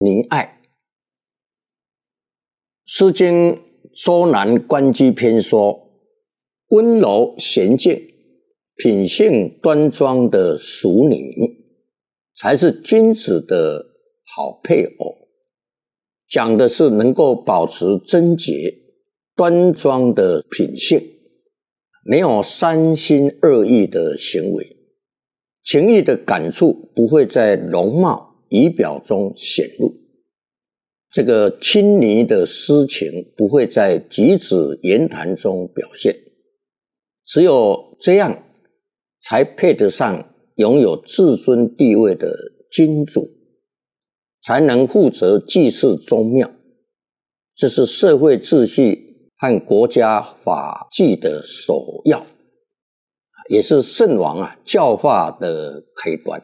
溺爱。诗经周南关雎篇说，温柔娴静、品性端庄的淑女才是君子的好配偶，讲的是能够保持贞洁端庄的品性，没有三心二意的行为，情意的感触不会在容貌仪表中显露，这个亲昵的私情不会在举止言谈中表现，只有这样才配得上拥有至尊地位的君主，才能负责祭祀宗庙，这是社会秩序和国家法纪的首要，也是圣王教化的开端。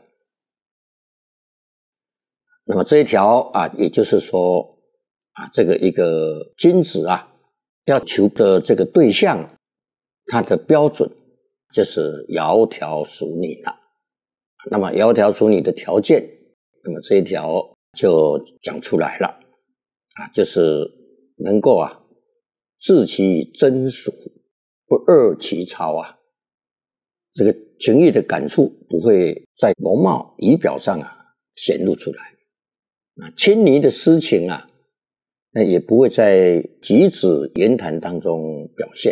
那么这一条也就是说这个一个君子要求的这个对象，他的标准就是窈窕淑女了。那么窈窕淑女的条件，那么这一条就讲出来了就是能够治其真俗，不二其超这个情意的感触不会在容貌仪表上显露出来，亲昵的私情那也不会在举止言谈当中表现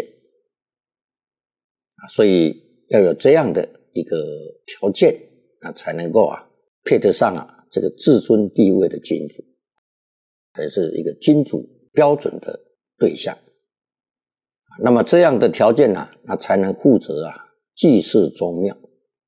所以要有这样的一个条件才能够配得上这个至尊地位的君主，才是一个君主标准的对象。那么这样的条件那才能负责祭祀宗庙，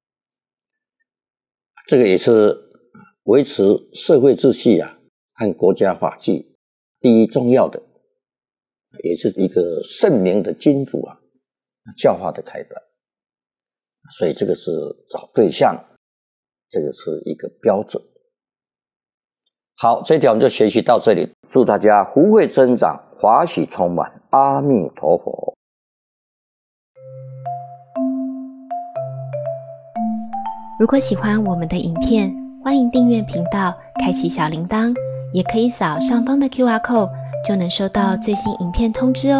这个也是维持社会秩序和国家法纪第一重要的，也是一个圣明的君主教化的开端。所以这个是找对象，这个是一个标准。好，这一条我们就学习到这里，祝大家福慧增长，华喜充满，阿弥陀佛。 如果喜欢我们的影片，欢迎订阅频道，开启小铃铛，也可以扫上方的 QR code，就能收到最新影片通知哦。